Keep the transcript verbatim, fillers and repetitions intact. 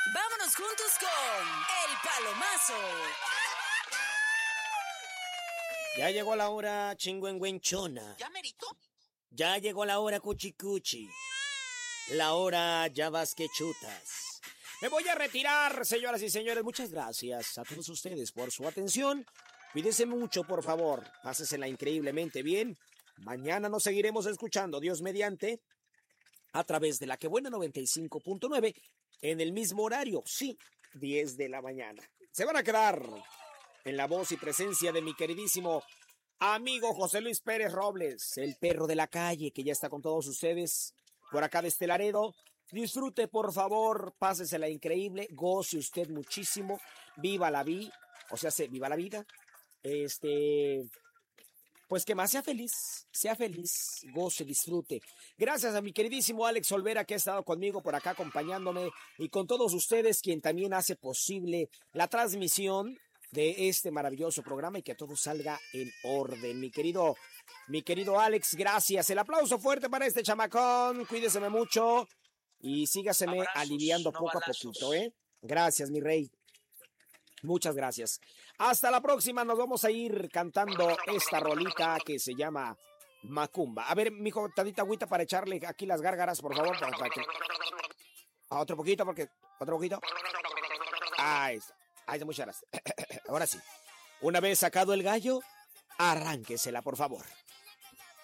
Vámonos juntos con El Palomazo. Ya llegó la hora chingüengüenchona. ¿Ya merito? Ya llegó la hora cuchicuchi. La hora ya vas que chutas. Me voy a retirar, señoras y señores. Muchas gracias a todos ustedes por su atención. Cuídense mucho, por favor. Pásesela increíblemente bien. Mañana nos seguiremos escuchando, Dios mediante, a través de la que buena noventa y cinco punto nueve, en el mismo horario, sí, diez de la mañana. Se van a quedar en la voz y presencia de mi queridísimo amigo José Luis Pérez Robles, el perro de la calle, que ya está con todos ustedes por acá de este Laredo. Disfrute, por favor, pásesela increíble, goce usted muchísimo, viva la vida, o sea, se, viva la vida, este... Pues que más sea feliz, sea feliz, goce, disfrute. Gracias a mi queridísimo Alex Olvera, que ha estado conmigo por acá acompañándome, y con todos ustedes, quien también hace posible la transmisión de este maravilloso programa y que todo salga en orden. Mi querido, mi querido Alex, gracias. El aplauso fuerte para este chamacón. Cuídeseme mucho y sígaseme Abrazos, aliviando no poco balazos. a poquito, ¿eh? Gracias, mi rey. Muchas gracias. Hasta la próxima. Nos vamos a ir cantando esta rolita que se llama Macumba. A ver, mijo, tantita agüita para echarle aquí las gárgaras, por favor. Para, para que... A otro poquito, porque... Otro poquito. Ahí está. Ahí está, muchas gracias. Ahora sí. Una vez sacado el gallo, arránquesela, por favor.